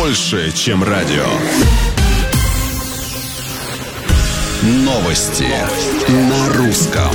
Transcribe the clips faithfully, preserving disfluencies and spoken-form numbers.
больше, чем радио. Новости на русском.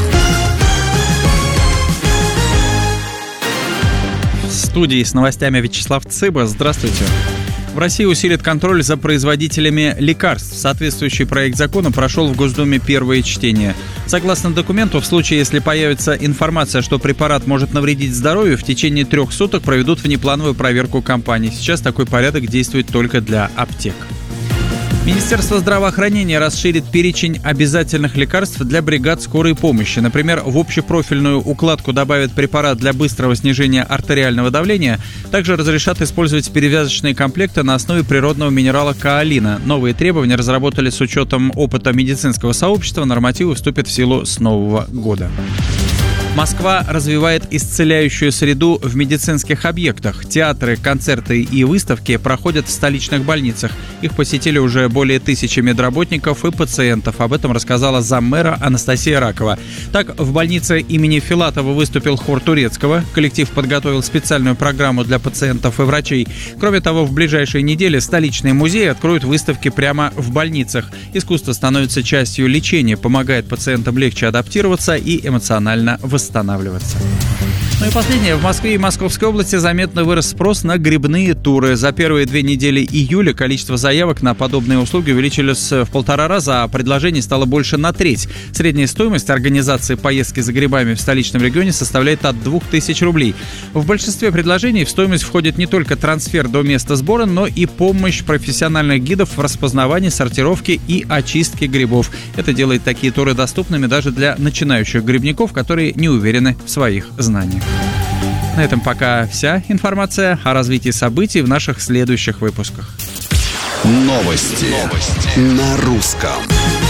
В студии с новостями Вячеслав Цыба. Здравствуйте. В России усилит контроль за производителями лекарств. Соответствующий проект закона прошел в Госдуме первое чтение. Согласно документу, в случае, если появится информация, что препарат может навредить здоровью, в течение трех суток проведут внеплановую проверку компании. Сейчас такой порядок действует только для аптек. Министерство здравоохранения расширит перечень обязательных лекарств для бригад скорой помощи. Например, в общепрофильную укладку добавят препарат для быстрого снижения артериального давления. Также разрешат использовать перевязочные комплекты на основе природного минерала каолина. Новые требования разработали с учетом опыта медицинского сообщества. Нормативы вступят в силу с нового года. Москва развивает исцеляющую среду в медицинских объектах. Театры, концерты и выставки проходят в столичных больницах. Их посетили уже более тысячи медработников и пациентов. Об этом рассказала заммэра Анастасия Ракова. Так, в больнице имени Филатова выступил хор турецкого. Коллектив подготовил специальную программу для пациентов и врачей. Кроме того, в ближайшие недели столичные музеи откроют выставки прямо в больницах. Искусство становится частью лечения, помогает пациентам легче адаптироваться и эмоционально восстанавливаться. восстанавливаться. Ну и последнее. В Москве и Московской области заметно вырос спрос на грибные туры. За первые две недели июля количество заявок на подобные услуги увеличилось в полтора раза, а предложений стало больше на треть. Средняя стоимость организации поездки за грибами в столичном регионе составляет от двух тысяч рублей. В большинстве предложений в стоимость входит не только трансфер до места сбора, но и помощь профессиональных гидов в распознавании, сортировке и очистке грибов. Это делает такие туры доступными даже для начинающих грибников, которые не уверены в своих знаниях. На этом пока вся информация. О развитии событий в наших следующих выпусках. Новости, Новости. На русском.